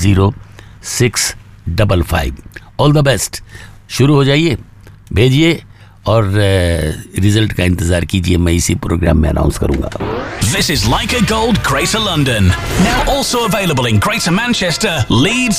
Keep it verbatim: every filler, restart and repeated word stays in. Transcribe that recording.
Zero six double five. All the best. शुरू हो जाइए, भेजिए और रिजल्ट का इंतज़ार कीजिए, मैं इसी प्रोग्राम में अनाउंस करूँगा। This is Leica Gold Greater London, now also available in Greater Manchester, Leeds